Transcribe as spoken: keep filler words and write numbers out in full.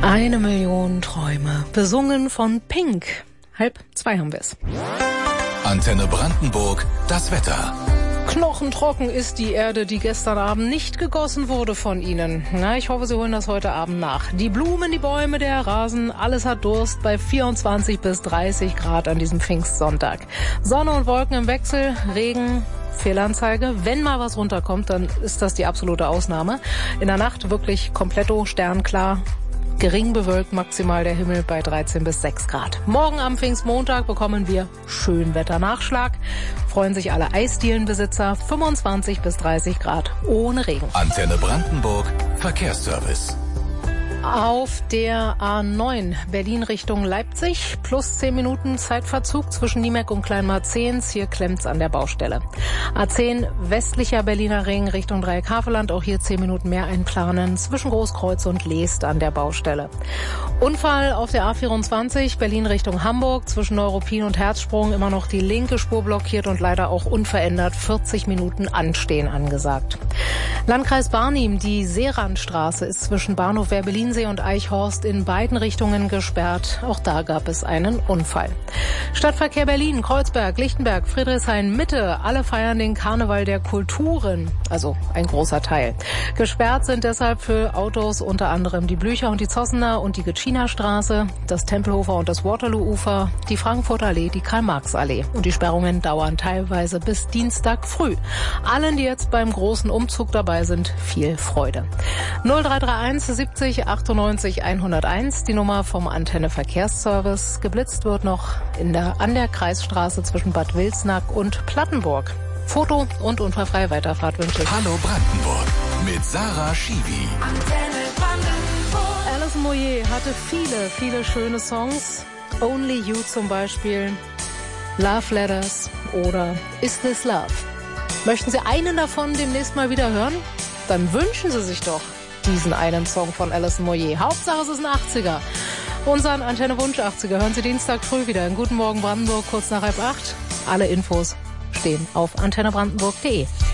Eine Million Träume, besungen von Pink. Halb zwei haben wir's. Antenne Brandenburg, das Wetter. Knochentrocken ist die Erde, die gestern Abend nicht gegossen wurde von Ihnen. Na, ich hoffe, Sie holen das heute Abend nach. Die Blumen, die Bäume, der Rasen, alles hat Durst bei vierundzwanzig bis dreißig Grad an diesem Pfingstsonntag. Sonne und Wolken im Wechsel, Regen, Fehlanzeige. Wenn mal was runterkommt, dann ist das die absolute Ausnahme. In der Nacht wirklich kompletto sternklar. Gering bewölkt, maximal der Himmel bei dreizehn bis sechs Grad. Morgen am Pfingstmontag bekommen wir Schönwetternachschlag. Freuen sich alle Eisdielenbesitzer. fünfundzwanzig bis dreißig Grad ohne Regen. Antenne Brandenburg, Verkehrsservice. Auf der A neun Berlin Richtung Leipzig plus zehn Minuten Zeitverzug zwischen Niemek und Kleinmarzehns. Hier klemmt's an der Baustelle. A zehn westlicher Berliner Ring Richtung Dreieck-Havelland. Auch hier zehn Minuten mehr einplanen zwischen Großkreuz und Leest an der Baustelle. Unfall auf der A vierundzwanzig Berlin Richtung Hamburg zwischen Neuruppin und Herzsprung. Immer noch die linke Spur blockiert und leider auch unverändert vierzig Minuten Anstehen angesagt. Landkreis Barnim, die Seerandstraße ist zwischen Bahnhof Werbellinsee und Eichhorst in beiden Richtungen gesperrt. Auch da gab es einen Unfall. Stadtverkehr Berlin, Kreuzberg, Lichtenberg, Friedrichshain, Mitte. Alle feiern den Karneval der Kulturen. Also ein großer Teil. Gesperrt sind deshalb für Autos unter anderem die Blücher und die Zossener und die Gitschiner Straße, das Tempelhofer und das Waterloo-Ufer, die Frankfurter Allee, die Karl-Marx-Allee. Und die Sperrungen dauern teilweise bis Dienstag früh. Allen, die jetzt beim großen Umzug dabei sind, viel Freude. null drei drei eins siebzig achtundneunzig hunderteins, die Nummer vom Antenne Verkehrsservice. Geblitzt wird noch in der, an der Kreisstraße zwischen Bad Wilsnack und Plattenburg. Foto und unfallfreie Weiterfahrt wünsche ich. Hallo Brandenburg mit Sarah Schiwi. Antenne Brandenburg. Alison Moyet hatte viele, viele schöne Songs. Only You zum Beispiel, Love Letters oder Is This Love? Möchten Sie einen davon demnächst mal wieder hören? Dann wünschen Sie sich doch diesen einen Song von Alison Moyet. Hauptsache es ist ein achtziger. Unseren Antenne Wunsch achtziger hören Sie Dienstag früh wieder in Guten Morgen Brandenburg, kurz nach halb acht. Alle Infos stehen auf antenne brandenburg punkt de.